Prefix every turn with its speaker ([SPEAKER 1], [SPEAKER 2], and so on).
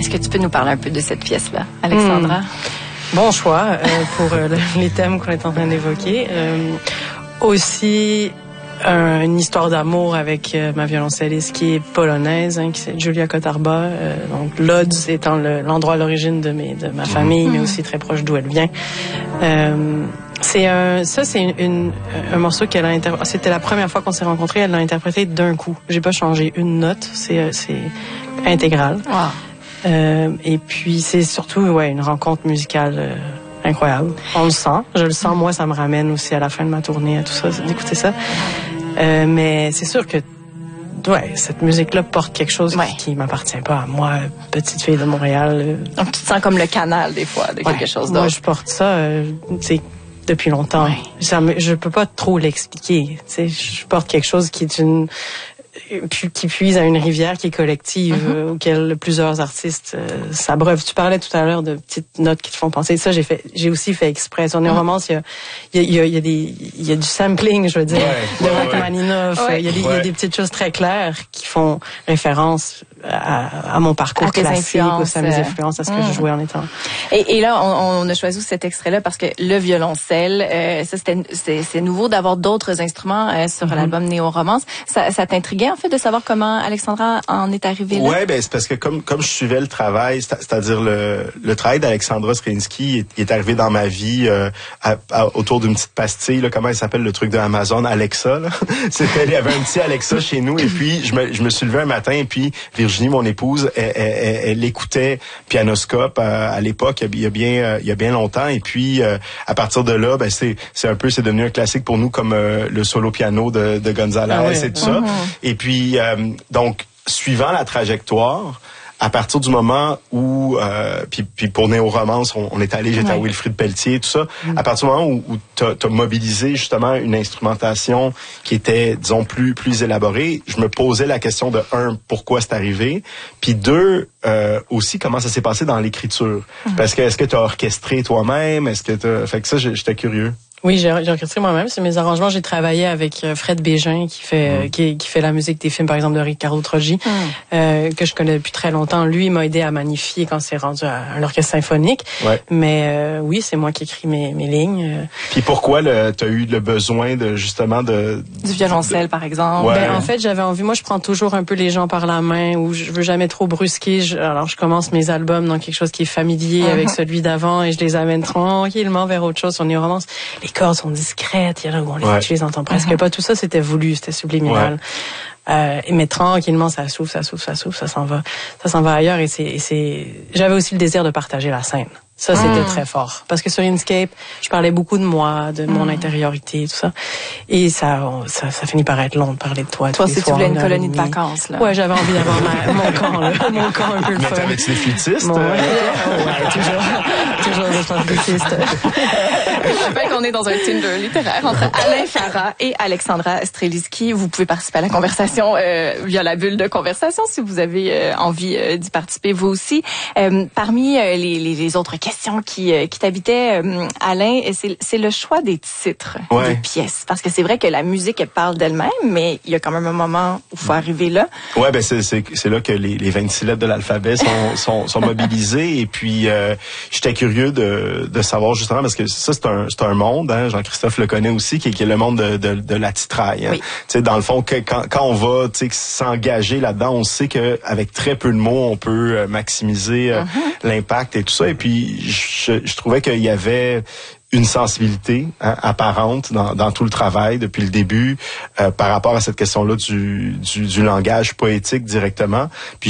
[SPEAKER 1] Est-ce que tu peux nous parler un peu de cette pièce-là, Alexandra?
[SPEAKER 2] Bon choix pour les thèmes qu'on est en train d'évoquer. Aussi une histoire d'amour avec ma violoncelliste qui est polonaise, qui c'est Julia Kotarba. Donc Lodz étant l'endroit à l'origine de ma famille, mais aussi très proche d'où elle vient. C'est un morceau qu'elle a interprété. C'était la première fois qu'on s'est rencontrés. Elle l'a interprété d'un coup. J'ai pas changé une note. C'est intégral.
[SPEAKER 1] Wow.
[SPEAKER 2] Et puis c'est surtout une rencontre musicale incroyable. On le sent. Je le sens. Moi, ça me ramène aussi à la fin de ma tournée à tout ça, d'écouter ça. Mais c'est sûr que cette musique-là porte quelque chose qui m'appartient pas à moi, petite fille de Montréal.
[SPEAKER 1] Donc tu te sens comme le canal des fois de quelque chose d'autre.
[SPEAKER 2] Moi, je porte ça. Depuis longtemps. Je peux pas trop l'expliquer. Je porte quelque chose qui est qui puise à une rivière qui est collective, auquel plusieurs artistes s'abreuvent. Tu parlais tout à l'heure de petites notes qui te font penser. Ça, j'ai aussi fait exprès. Sur Néo-Romance, il y a du sampling, je veux dire, de Rachmaninoff. Il y a des petites choses très claires qui font référence à mon parcours classique, à mes influences, à ce que je jouais en étant.
[SPEAKER 1] Et là, on a choisi cet extrait-là parce que le violoncelle, c'est nouveau d'avoir d'autres instruments sur l'album Néo-Romance. Ça t'intriguait en fait de savoir comment Alexandra en est arrivée là?
[SPEAKER 3] Ouais, c'est parce que comme je suivais le travail, c'est-à-dire le travail d'Alexandra Streliński est arrivé dans ma vie autour d'une petite pastille, là, comment elle s'appelle le truc de Amazon, Alexa, là. Il y avait un petit Alexa chez nous et puis je me suis levé un matin et puis Virginie, mon épouse, elle écoutait Pianoscope à l'époque, il y a bien longtemps et puis à partir de là, c'est devenu un classique pour nous comme le solo piano de González et tout ça. Et puis donc suivant la trajectoire, à partir du moment où puis pour Néo-Romance, on est allé, j'étais à Wilfrid Pelletier et tout ça. À partir du moment où t'as mobilisé justement une instrumentation qui était, disons, plus élaborée, je me posais la question de pourquoi c'est arrivé, puis deux, aussi comment ça s'est passé dans l'écriture. Parce que est-ce que t'as orchestré toi-même, fait que ça, j'étais curieux.
[SPEAKER 2] Oui, j'ai orchestré moi-même. C'est mes arrangements. J'ai travaillé avec Fred Bégin qui fait la musique des films, par exemple, de Ricardo Troggi, que je connais depuis très longtemps. Lui, il m'a aidé à magnifier quand c'est rendu à un orchestre symphonique. Ouais. Mais oui, c'est moi qui écris mes lignes.
[SPEAKER 3] Puis pourquoi t'as eu le besoin de justement du
[SPEAKER 1] violoncelle, par exemple?
[SPEAKER 2] Ouais. En fait, j'avais envie. Moi, je prends toujours un peu les gens par la main, ou je veux jamais trop brusquer. Alors, je commence mes albums dans quelque chose qui est familier avec celui d'avant, et je les amène tranquillement vers autre chose sur Néo-Romance. Les cordes sont discrètes, il y en a où tu les entends presque pas. Tout ça, c'était voulu, c'était subliminal. Mais tranquillement, ça s'ouvre, ça s'en va ailleurs. Et j'avais aussi le désir de partager la scène. Ça, c'était très fort. Parce que sur Inkscape, je parlais beaucoup de moi, de mon intériorité, tout ça. Et ça finit par être long de parler de toi.
[SPEAKER 1] Toi, si tu voulais une colonie de vacances, là.
[SPEAKER 2] Ouais, j'avais envie d'avoir mon camp un peu le fun.
[SPEAKER 3] Mais t'avais-tu des flûtistes?
[SPEAKER 2] Toujours des flûtistes.
[SPEAKER 1] Je rappelle qu'on est dans un Tinder littéraire entre Alain Farah et Alexandra Streliński. Vous pouvez participer à la conversation via la bulle de conversation si vous avez envie d'y participer vous aussi. Parmi les autres questions qui t'habitaient, Alain, c'est le choix des titres des pièces. Parce que c'est vrai que la musique, elle parle d'elle-même, mais il y a quand même un moment où il faut arriver là. Ouais,
[SPEAKER 3] c'est là que les 26 lettres de l'alphabet sont mobilisées. Et puis, j'étais curieux de savoir justement, parce que ça, c'est un monde, hein, Jean-Christophe le connaît aussi, qui est le monde de la titraille. Hein. Oui. Dans le fond, quand on va s'engager là-dedans, on sait qu'avec très peu de mots, on peut maximiser l'impact et tout ça. Et puis, je trouvais qu'il y avait une sensibilité apparente dans tout le travail depuis le début par rapport à cette question-là du langage poétique directement. Puis